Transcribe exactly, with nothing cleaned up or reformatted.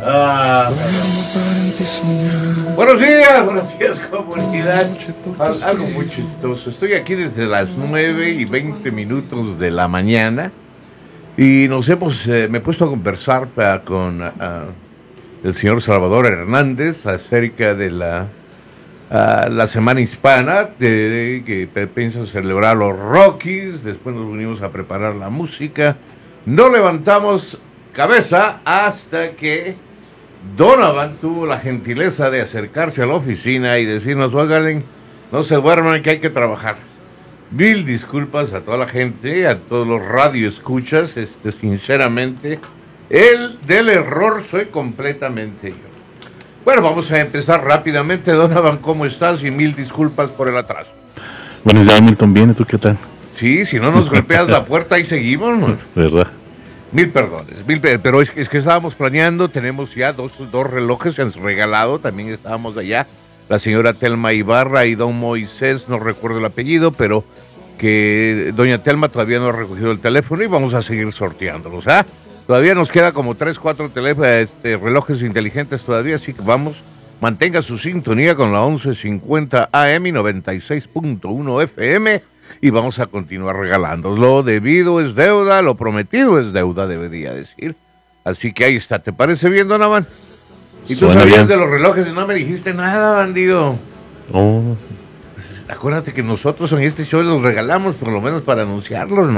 Ah, buenos días, buenos días, comunidad. Algo muy chistoso. Estoy aquí desde las nueve y veinte minutos de la mañana y nos hemos, eh, me he puesto a conversar pa, con uh, el señor Salvador Hernández acerca de la, uh, la Semana Hispana, de, de, que piensa celebrar los Rockies. Después nos unimos a preparar la música. No levantamos cabeza hasta que Donovan tuvo la gentileza de acercarse a la oficina y decirnos: oigan, no se duerman, que hay que trabajar. Mil disculpas a toda la gente, a todos los radioescuchas, este, sinceramente, el del error soy completamente yo. Bueno, vamos a empezar rápidamente. Donovan, ¿cómo estás? Y mil disculpas por el atraso. Buenos días, Milton, ¿bien? ¿Y tú qué tal? Sí, si no nos golpeas la puerta, ahí seguimos, ¿no? ¿Verdad? Mil perdones, mil, pero es que, es que estábamos planeando, tenemos ya dos, dos relojes, se han regalado, también estábamos allá, la señora Telma Ibarra y don Moisés, no recuerdo el apellido, pero que doña Telma todavía no ha recogido el teléfono y vamos a seguir sorteándolos, ¿ah? Todavía nos queda como tres, cuatro teléfonos, este, relojes inteligentes todavía, así que vamos, mantenga su sintonía con la once cincuenta A M y noventa y seis punto uno F M. Y vamos a continuar regalando. Lo debido es deuda, lo prometido es deuda, debería decir. Así que ahí está. ¿Te parece bien, Donovan? ¿Y tú sabías bien de los relojes y no me dijiste nada, bandido? Oh. Acuérdate que nosotros en este show los regalamos, por lo menos para anunciarlos, ¿no?